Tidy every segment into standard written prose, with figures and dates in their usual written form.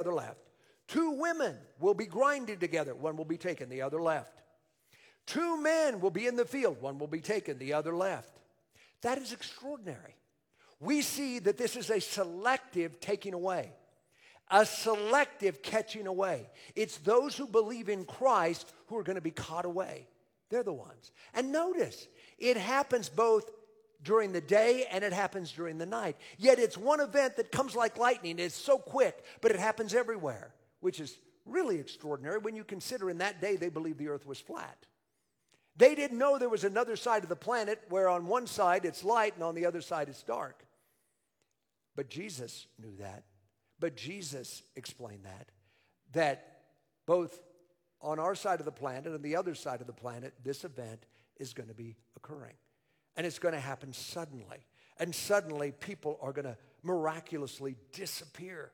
other left. 2 women will be grinding together. One will be taken, the other left. 2 men will be in the field. One will be taken, the other left. That is extraordinary. We see that this is a selective taking away, a selective catching away. It's those who believe in Christ who are going to be caught away. They're the ones. And notice, it happens both during the day and it happens during the night. Yet it's one event that comes like lightning. It's so quick, but it happens everywhere, which is really extraordinary when you consider in that day they believed the earth was flat. They didn't know there was another side of the planet where on one side it's light and on the other side it's dark. But Jesus knew that. But Jesus explained that both on our side of the planet and the other side of the planet, this event is going to be occurring. And it's going to happen suddenly. And suddenly people are going to miraculously disappear.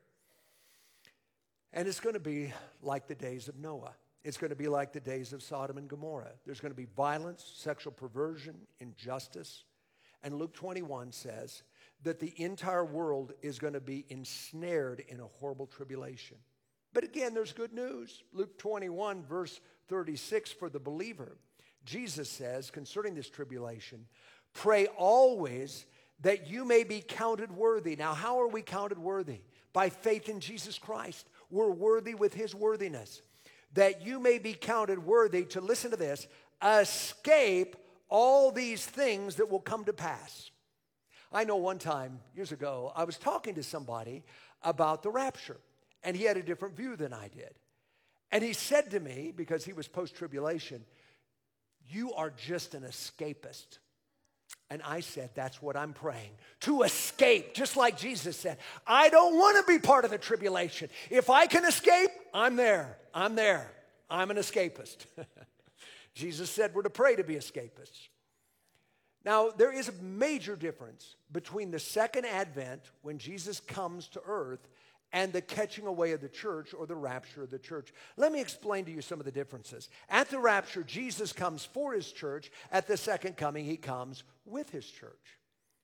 And it's going to be like the days of Noah. It's going to be like the days of Sodom and Gomorrah. There's going to be violence, sexual perversion, injustice. And Luke 21 says that the entire world is going to be ensnared in a horrible tribulation. But again, there's good news. Luke 21, verse 36, for the believer, Jesus says concerning this tribulation, pray always that you may be counted worthy. Now, how are we counted worthy? By faith in Jesus Christ. We're worthy with his worthiness. That you may be counted worthy to, listen to this, escape all these things that will come to pass. I know one time, years ago, I was talking to somebody about the rapture, and he had a different view than I did. And he said to me, because he was post-tribulation, you are just an escapist. And I said, that's what I'm praying, to escape, just like Jesus said. I don't want to be part of the tribulation. If I can escape, I'm there. I'm there. I'm an escapist. Jesus said we're to pray to be escapists. Now, there is a major difference between the second advent, when Jesus comes to earth, and the catching away of the church or the rapture of the church. Let me explain to you some of the differences. At the rapture, Jesus comes for his church. At the second coming, he comes with his church.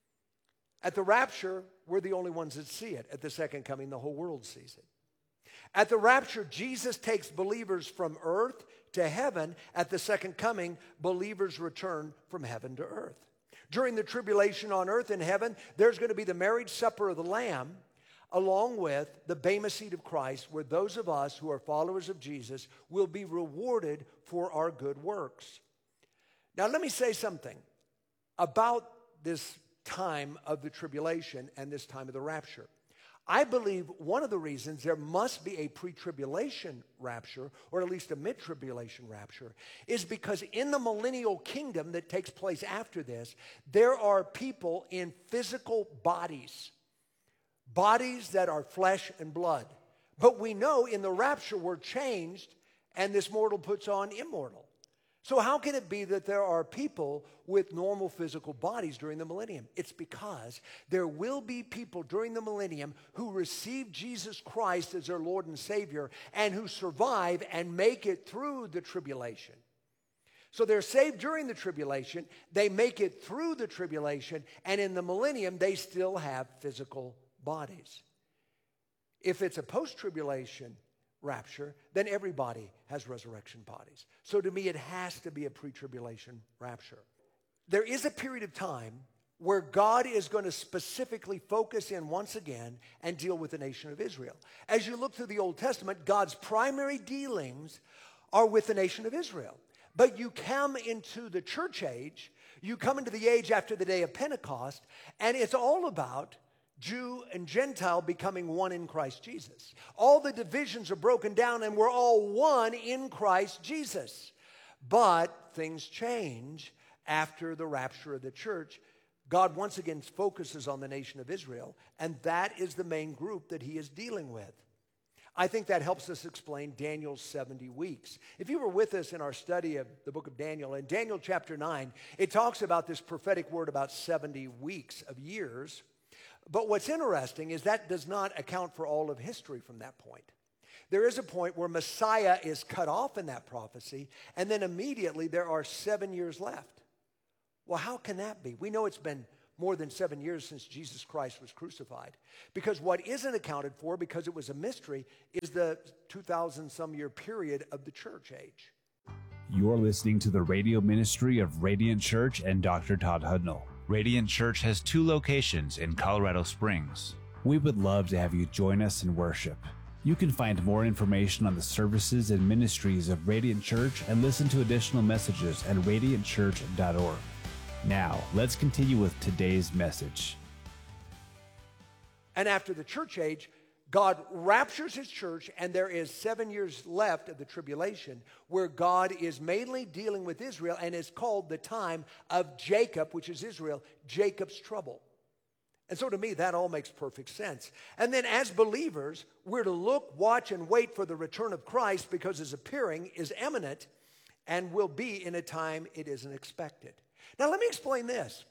At the rapture, we're the only ones that see it. At the second coming, the whole world sees it. At the rapture, Jesus takes believers from earth to heaven. At the second coming, believers return from heaven to earth. During the tribulation on earth and heaven, there's going to be the marriage supper of the Lamb, along with the Bema seat of Christ, where those of us who are followers of Jesus will be rewarded for our good works. Now, let me say something about this time of the tribulation and this time of the rapture. I believe one of the reasons there must be a pre-tribulation rapture, or at least a mid-tribulation rapture, is because in the millennial kingdom that takes place after this, there are people in physical bodies that are flesh and blood. But we know in the rapture we're changed, and this mortal puts on immortal. So how can it be that there are people with normal physical bodies during the millennium? It's because there will be people during the millennium who receive Jesus Christ as their Lord and Savior, and who survive and make it through the tribulation. So they're saved during the tribulation, they make it through the tribulation, and in the millennium they still have physical bodies. If it's a post-tribulation rapture, then everybody has resurrection bodies. So to me, it has to be a pre-tribulation rapture. There is a period of time where God is going to specifically focus in once again and deal with the nation of Israel. As you look through the Old Testament, God's primary dealings are with the nation of Israel. But you come into the church age, you come into the age after the day of Pentecost, and it's all about Jew and Gentile becoming one in Christ Jesus. All the divisions are broken down and we're all one in Christ Jesus. But things change after the rapture of the church. God once again focuses on the nation of Israel, and that is the main group that he is dealing with. I think that helps us explain Daniel's 70 weeks. If you were with us in our study of the book of Daniel, in Daniel chapter 9, it talks about this prophetic word about 70 weeks of years. But what's interesting is that does not account for all of history from that point. There is a point where Messiah is cut off in that prophecy, and then immediately there are 7 years left. Well, how can that be? We know it's been more than 7 years since Jesus Christ was crucified. Because what isn't accounted for, because it was a mystery, is the 2,000-some year period of the church age. You're listening to the radio ministry of Radiant Church and Dr. Todd Hudnall. Radiant Church has 2 locations in Colorado Springs. We would love to have you join us in worship. You can find more information on the services and ministries of Radiant Church and listen to additional messages at radiantchurch.org. Now, let's continue with today's message. And after the church age, God raptures his church, and there is 7 years left of the tribulation where God is mainly dealing with Israel and is called the time of Jacob, which is Israel, Jacob's trouble. And so to me, that all makes perfect sense. And then as believers, we're to look, watch, and wait for the return of Christ because his appearing is imminent and will be in a time it isn't expected. Now let me explain this.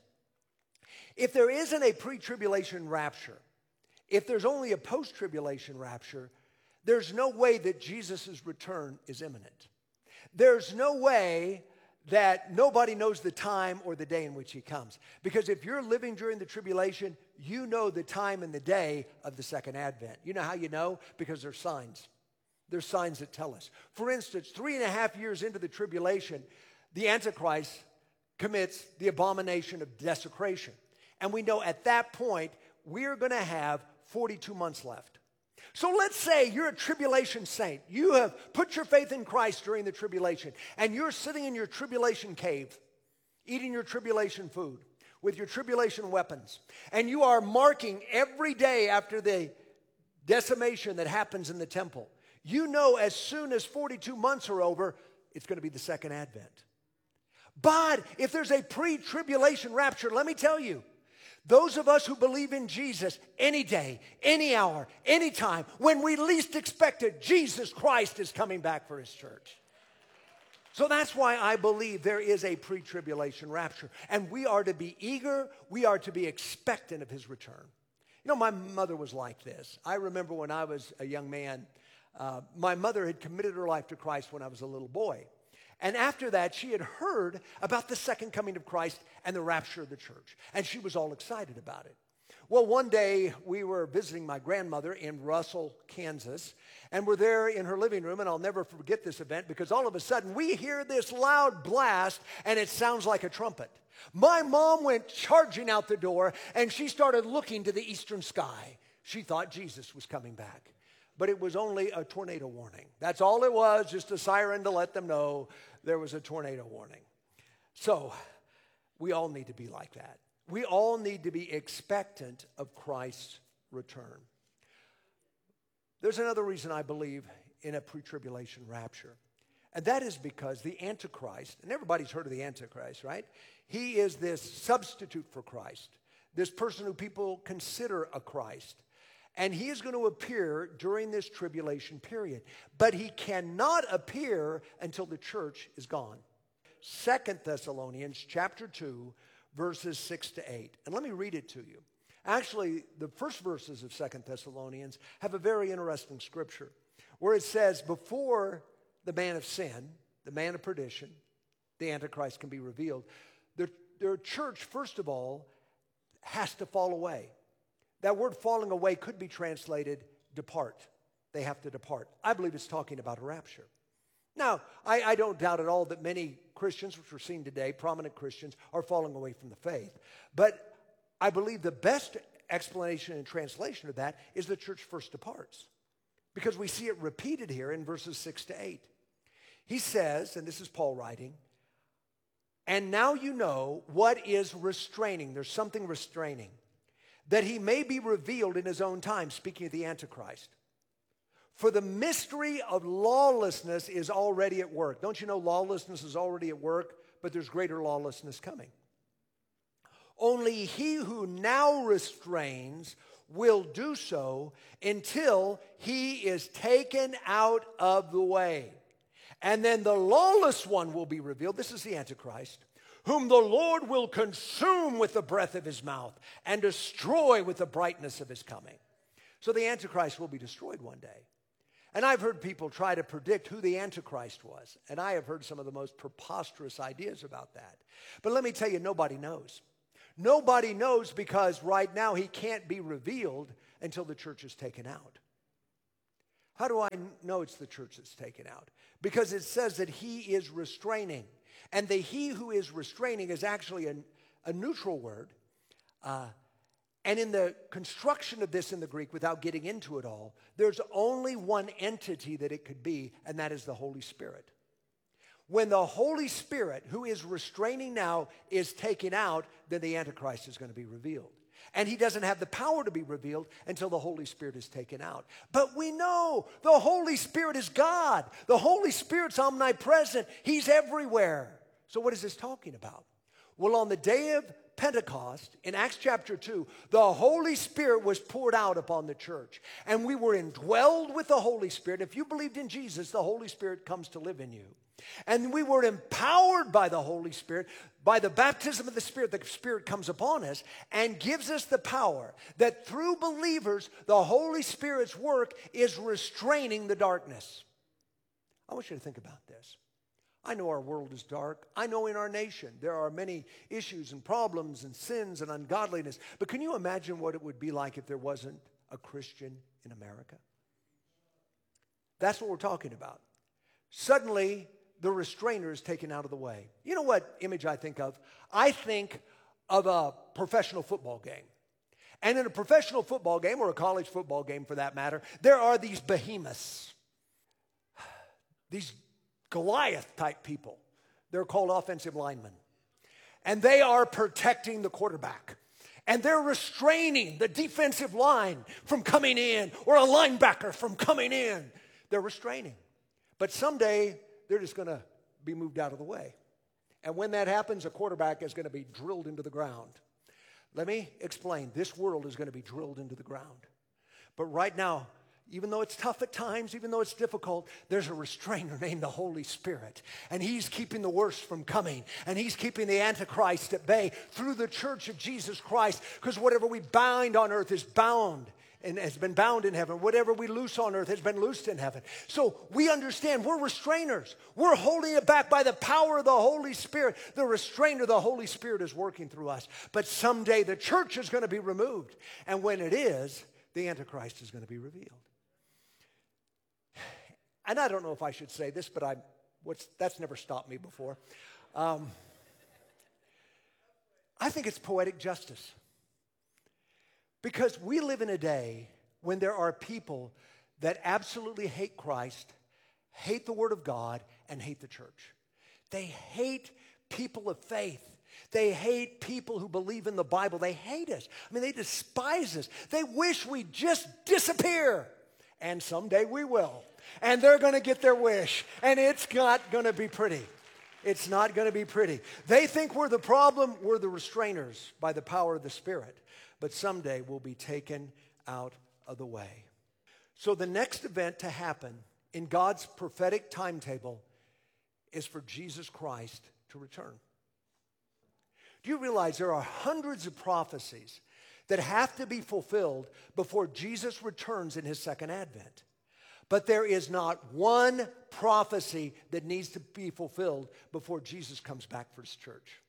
If there isn't a pre-tribulation rapture, if there's only a post-tribulation rapture, there's no way that Jesus' return is imminent. There's no way that nobody knows the time or the day in which he comes. Because if you're living during the tribulation, you know the time and the day of the second advent. You know how you know? Because there's signs. There's signs that tell us. For instance, 3.5 years into the tribulation, the Antichrist commits the abomination of desecration. And we know at that point, we're going to have 42 months left. So let's say you're a tribulation saint. You have put your faith in Christ during the tribulation, and you're sitting in your tribulation cave, eating your tribulation food with your tribulation weapons, and you are marking every day after the decimation that happens in the temple. You know as soon as 42 months are over, it's going to be the second advent. But if there's a pre-tribulation rapture, let me tell you, those of us who believe in Jesus, any day, any hour, any time, when we least expect it, Jesus Christ is coming back for his church. So that's why I believe there is a pre-tribulation rapture. And we are to be eager, we are to be expectant of his return. You know, my mother was like this. I remember when I was a young man, my mother had committed her life to Christ when I was a little boy. And after that, she had heard about the second coming of Christ and the rapture of the church. And she was all excited about it. Well, one day we were visiting my grandmother in Russell, Kansas, and we're there in her living room, and I'll never forget this event because all of a sudden we hear this loud blast, and it sounds like a trumpet. My mom went charging out the door, and she started looking to the eastern sky. She thought Jesus was coming back. But it was only a tornado warning. That's all it was, just a siren to let them know there was a tornado warning. So we all need to be like that. We all need to be expectant of Christ's return. There's another reason I believe in a pre-tribulation rapture. And that is because the Antichrist, and everybody's heard of the Antichrist, right? He is this substitute for Christ, this person who people consider a Christ. And he is going to appear during this tribulation period. But he cannot appear until the church is gone. 2 Thessalonians chapter 2, verses 6 to 8. And let me read it to you. Actually, the first verses of 2 Thessalonians have a very interesting scripture where it says, before the man of sin, the man of perdition, the Antichrist can be revealed, their church, first of all, has to fall away. That word falling away could be translated depart. They have to depart. I believe it's talking about a rapture. Now, I don't doubt at all that many Christians, which we're seeing today, prominent Christians, are falling away from the faith. But I believe the best explanation and translation of that is the church first departs. Because we see it repeated here in verses 6 to 8. He says, and this is Paul writing, and now you know what is restraining. There's something restraining. That he may be revealed in his own time, speaking of the Antichrist. For the mystery of lawlessness is already at work. Don't you know lawlessness is already at work, but there's greater lawlessness coming. Only he who now restrains will do so until he is taken out of the way. And then the lawless one will be revealed. This is the Antichrist, whom the Lord will consume with the breath of his mouth and destroy with the brightness of his coming. So the Antichrist will be destroyed one day. And I've heard people try to predict who the Antichrist was. And I have heard some of the most preposterous ideas about that. But let me tell you, nobody knows. Nobody knows because right now he can't be revealed until the church is taken out. How do I know it's the church that's taken out? Because it says that he is restraining. And the he who is restraining is actually a neutral word. And in the construction of this in the Greek, without getting into it all, there's only one entity that it could be, and that is the Holy Spirit. When the Holy Spirit, who is restraining now, is taken out, then the Antichrist is going to be revealed. And he doesn't have the power to be revealed until the Holy Spirit is taken out. But we know the Holy Spirit is God. The Holy Spirit's omnipresent. He's everywhere. So what is this talking about? Well, on the day of Pentecost, in Acts chapter 2, the Holy Spirit was poured out upon the church. And we were indwelled with the Holy Spirit. If you believed in Jesus, the Holy Spirit comes to live in you. And we were empowered by the Holy Spirit. By the baptism of the Spirit comes upon us and gives us the power that through believers, the Holy Spirit's work is restraining the darkness. I want you to think about this. I know our world is dark. I know in our nation there are many issues and problems and sins and ungodliness. But can you imagine what it would be like if there wasn't a Christian in America? That's what we're talking about. Suddenly, the restrainer is taken out of the way. You know what image I think of? I think of a professional football game. And in a professional football game, or a college football game for that matter, there are these behemoths, these Goliath-type people. They're called offensive linemen. And they are protecting the quarterback. And they're restraining the defensive line from coming in, or a linebacker from coming in. They're restraining. But someday, they're just going to be moved out of the way. And when that happens, a quarterback is going to be drilled into the ground. Let me explain. This world is going to be drilled into the ground. But right now, even though it's tough at times, even though it's difficult, there's a restrainer named the Holy Spirit. And he's keeping the worst from coming. And he's keeping the Antichrist at bay through the church of Jesus Christ. Because whatever we bind on earth is bound and has been bound in heaven. Whatever we loose on earth has been loosed in heaven. So we understand we're restrainers. We're holding it back by the power of the Holy Spirit. The restrainer, the Holy Spirit, is working through us. But someday the church is going to be removed. And when it is, the Antichrist is going to be revealed. And I don't know if I should say this, but that's never stopped me before. I think it's poetic justice. Because we live in a day when there are people that absolutely hate Christ, hate the Word of God, and hate the church. They hate people of faith. They hate people who believe in the Bible. They hate us. I mean, they despise us. They wish we'd just disappear. And someday we will. And they're going to get their wish. And it's not going to be pretty. It's not going to be pretty. They think we're the problem. We're the restrainers by the power of the Spirit. But someday we'll be taken out of the way. So the next event to happen in God's prophetic timetable is for Jesus Christ to return. Do you realize there are hundreds of prophecies that have to be fulfilled before Jesus returns in his second advent? But there is not one prophecy that needs to be fulfilled before Jesus comes back for his church.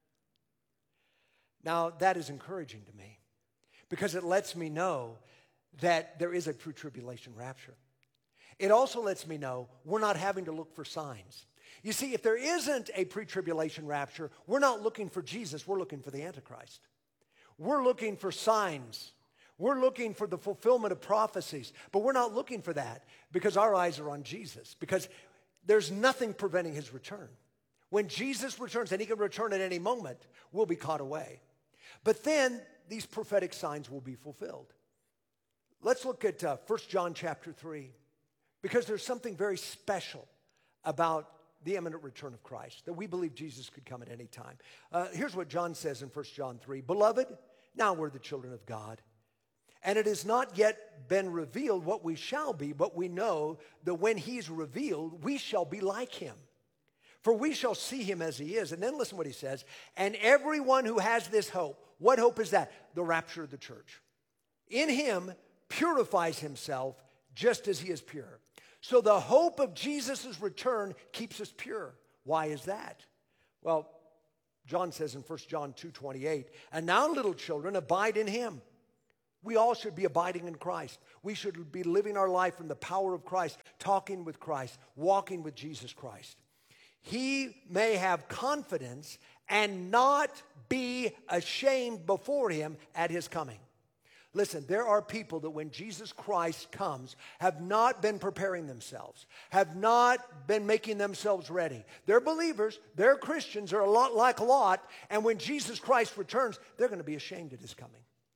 Now, that is encouraging to me because it lets me know that there is a true tribulation rapture. It also lets me know we're not having to look for signs. You see, if there isn't a pre-tribulation rapture, we're not looking for Jesus, we're looking for the Antichrist. We're looking for signs. We're looking for the fulfillment of prophecies, but we're not looking for that because our eyes are on Jesus, because there's nothing preventing his return. When Jesus returns, and he can return at any moment, we'll be caught away. But then these prophetic signs will be fulfilled. Let's look at 1 John chapter 3, because there's something very special about the imminent return of Christ, that we believe Jesus could come at any time. Here's what John says in 1 John 3. Beloved, now we're the children of God, and it has not yet been revealed what we shall be, but we know that when he's revealed, we shall be like him. For we shall see him as he is. And then listen what he says. And everyone who has this hope, what hope is that? The rapture of the church. In him purifies himself just as he is pure. So the hope of Jesus' return keeps us pure. Why is that? Well, John says in 1 John 2:28, and now, little children, abide in him. We all should be abiding in Christ. We should be living our life in the power of Christ, talking with Christ, walking with Jesus Christ. He may have confidence and not be ashamed before him at his coming. Listen, there are people that when Jesus Christ comes have not been preparing themselves, have not been making themselves ready. They're believers, they're Christians, they're a lot like Lot, and when Jesus Christ returns, they're going to be ashamed at his coming.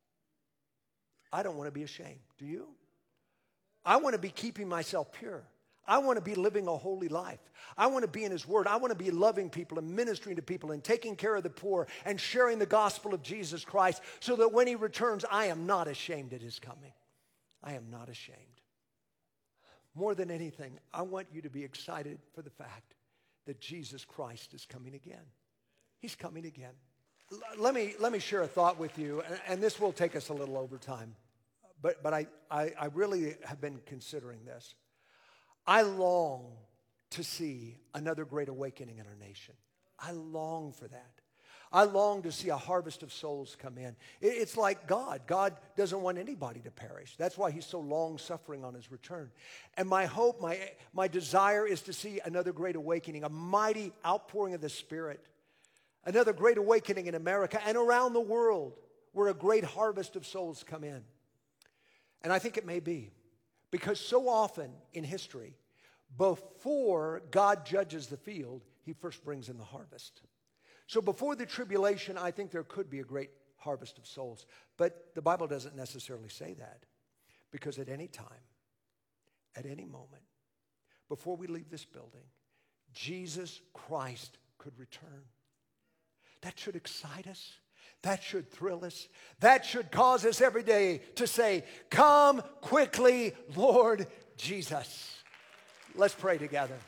I don't want to be ashamed. Do you? I want to be keeping myself pure. I want to be living a holy life. I want to be in his word. I want to be loving people and ministering to people and taking care of the poor and sharing the gospel of Jesus Christ so that when he returns, I am not ashamed at his coming. I am not ashamed. More than anything, I want you to be excited for the fact that Jesus Christ is coming again. He's coming again. Let me share a thought with you, and this will take us a little over time, but I really have been considering this. I long to see another great awakening in our nation. I long for that. I long to see a harvest of souls come in. It's like God. God doesn't want anybody to perish. That's why he's so long-suffering on his return. And my hope, my desire is to see another great awakening, a mighty outpouring of the Spirit, another great awakening in America and around the world where a great harvest of souls come in. And I think it may be. Because so often in history, before God judges the field, he first brings in the harvest. So before the tribulation, I think there could be a great harvest of souls. But the Bible doesn't necessarily say that. Because at any time, at any moment, before we leave this building, Jesus Christ could return. That should excite us. That should thrill us. That should cause us every day to say, come quickly, Lord Jesus. Let's pray together.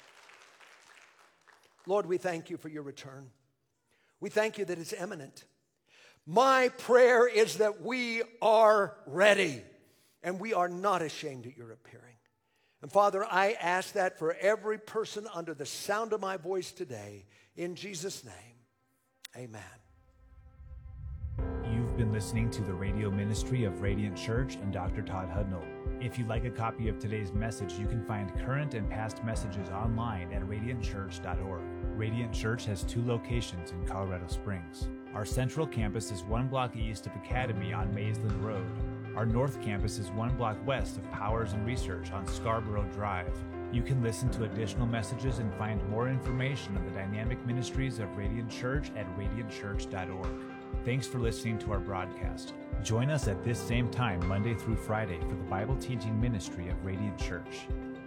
Lord, we thank you for your return. We thank you that it's imminent. My prayer is that we are ready and we are not ashamed at your appearing. And Father, I ask that for every person under the sound of my voice today, in Jesus' name, amen. You've been listening to the radio ministry of Radiant Church and Dr. Todd Hudnall. If you'd like a copy of today's message, you can find current and past messages online at radiantchurch.org. Radiant Church has 2 locations in Colorado Springs. Our central campus is 1 block east of Academy on Maysland Road. Our north campus is 1 block west of Powers and Research on Scarborough Drive. You can listen to additional messages and find more information on the dynamic ministries of Radiant Church at radiantchurch.org. Thanks for listening to our broadcast. Join us at this same time, Monday through Friday, for the Bible teaching ministry of Radiant Church.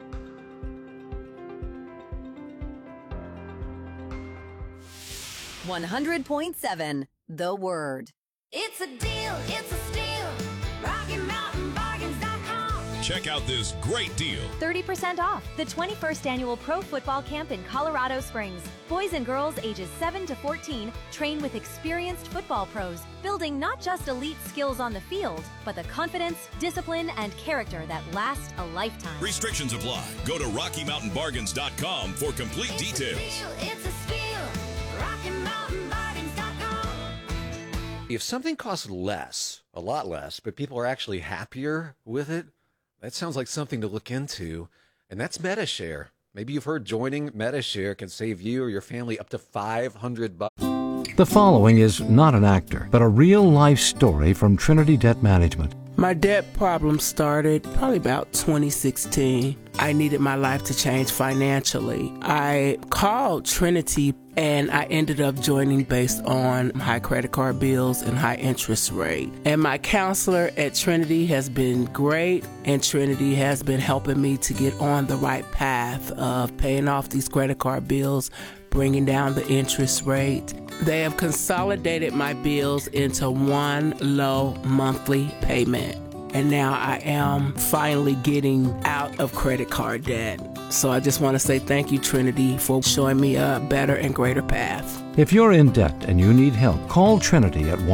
.7 The Word. It's a deal, it's a steal. RockyMountainBargains.com. Check out this great deal. 30% off the 21st annual Pro Football Camp in Colorado Springs. Boys and girls ages 7 to 14 train with experienced football pros, building not just elite skills on the field, but the confidence, discipline, and character that last a lifetime. Restrictions apply. Go to RockyMountainBargains.com for complete details. It's a steal. RockyMountainBargains.com. If something costs less, a lot less, but people are actually happier with it, that sounds like something to look into, and that's Medi-Share. Maybe you've heard joining Medi-Share can save you or your family up to $500. The following is not an actor, but a real-life story from Trinity Debt Management. My debt problem started probably about 2016. I needed my life to change financially. I called Trinity and I ended up joining based on high credit card bills and high interest rate. And my counselor at Trinity has been great, and Trinity has been helping me to get on the right path of paying off these credit card bills, bringing down the interest rate. They have consolidated my bills into one low monthly payment. And now I am finally getting out of credit card debt. So I just want to say thank you, Trinity, for showing me a better and greater path. If you're in debt and you need help, call Trinity at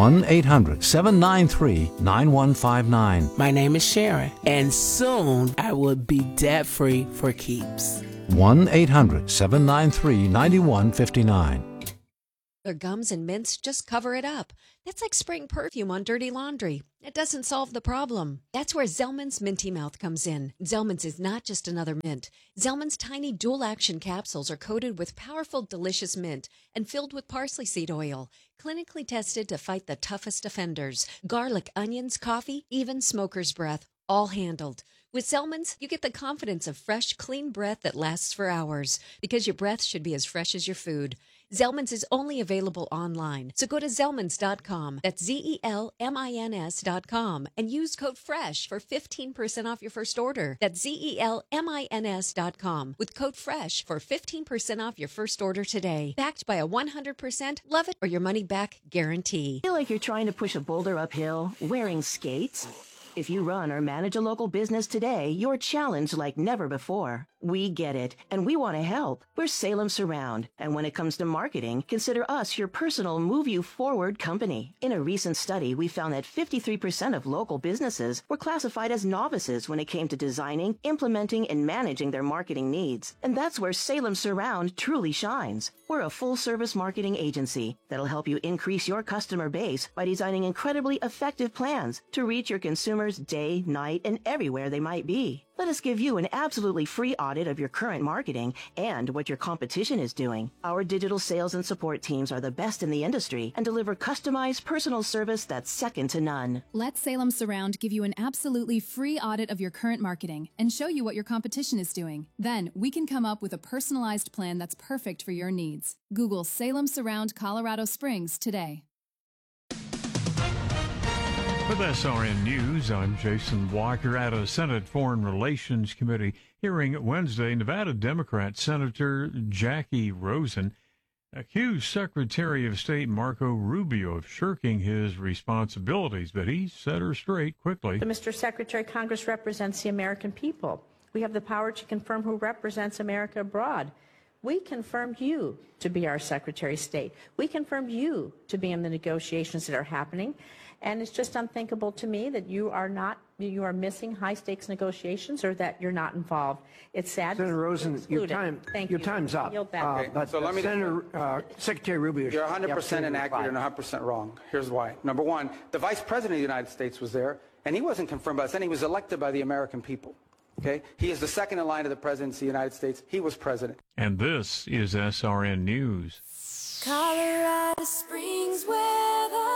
1-800-793-9159. My name is Sharon, and soon I will be debt-free for keeps. 1-800-793-9159. Their gums and mints just cover it up. That's like spraying perfume on dirty laundry. It doesn't solve the problem. That's where Zellman's Minty Mouth comes in. Zellman's is not just another mint. Zellman's tiny dual-action capsules are coated with powerful, delicious mint and filled with parsley seed oil, clinically tested to fight the toughest offenders. Garlic, onions, coffee, even smoker's breath, all handled. With Zellman's, you get the confidence of fresh, clean breath that lasts for hours, because your breath should be as fresh as your food. Zellman's is only available online, so go to Zellmans.com, that's ZELMINS.com, and use code FRESH for 15% off your first order. That's ZELMINS.com with code FRESH for 15% off your first order today. Backed by a 100% love it or your money back guarantee. Feel like you're trying to push a boulder uphill wearing skates? If you run or manage a local business today, you're challenged like never before. We get it, and we want to help. We're Salem Surround, and when it comes to marketing, consider us your personal move you forward company. In a recent study, we found that 53% of local businesses were classified as novices when it came to designing, implementing, and managing their marketing needs. And that's where Salem Surround truly shines. We're a full-service marketing agency that'll help you increase your customer base by designing incredibly effective plans to reach your consumers day, night, and everywhere they might be. Let us give you an absolutely free audit of your current marketing and what your competition is doing. Our digital sales and support teams are the best in the industry and deliver customized personal service that's second to none. Let Salem Surround give you an absolutely free audit of your current marketing and show you what your competition is doing. Then we can come up with a personalized plan that's perfect for your needs. Google Salem Surround Colorado Springs today. With SRN News, I'm Jason Walker. At a Senate Foreign Relations Committee hearing Wednesday, Nevada Democrat Senator Jackie Rosen accused Secretary of State Marco Rubio of shirking his responsibilities, but he set her straight quickly. Mr. Secretary, Congress represents the American people. We have the power to confirm who represents America abroad. We confirmed you to be our Secretary of State. We confirmed you to be in the negotiations that are happening. And it's just unthinkable to me that you are missing high-stakes negotiations or that you're not involved. It's sad. Senator Rosen, your time's up. But so let me Secretary Rubio, you're 100% inaccurate and 100% wrong. Here's why. Number one, the Vice President of the United States was there, and he wasn't confirmed by us, and he was elected by the American people. Okay? He is the second in line to the presidency of the United States. He was president. And this is SRN News. Colorado Springs weather.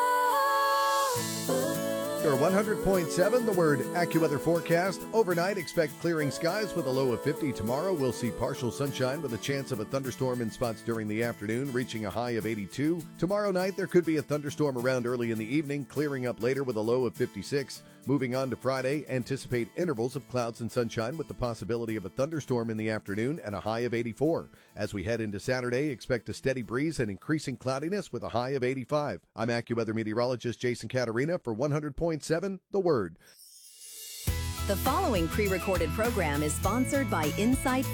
Or 100.7, the word AccuWeather forecast. Overnight, expect clearing skies with a low of 50. Tomorrow, we'll see partial sunshine with a chance of a thunderstorm in spots during the afternoon, reaching a high of 82. Tomorrow night, there could be a thunderstorm around early in the evening, clearing up later with a low of 56. Moving on to Friday, anticipate intervals of clouds and sunshine with the possibility of a thunderstorm in the afternoon and a high of 84. As we head into Saturday, expect a steady breeze and increasing cloudiness with a high of 85. I'm AccuWeather meteorologist Jason Caterina for 100.7 The Word. The following pre-recorded program is sponsored by Insight